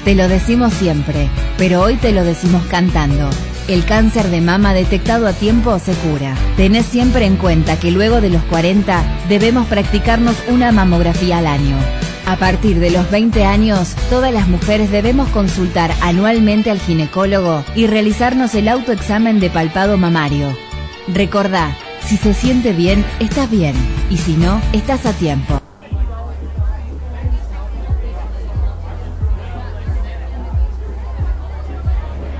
Te lo decimos siempre, pero hoy te lo decimos cantando. El cáncer de mama detectado a tiempo se cura. Tenés siempre en cuenta que luego de los 40 debemos practicarnos una mamografía al año. A partir de los 20 años, todas las mujeres debemos consultar anualmente al ginecólogo y realizarnos el autoexamen de palpado mamario. Recordá, si se siente bien, estás bien, y si no, estás a tiempo.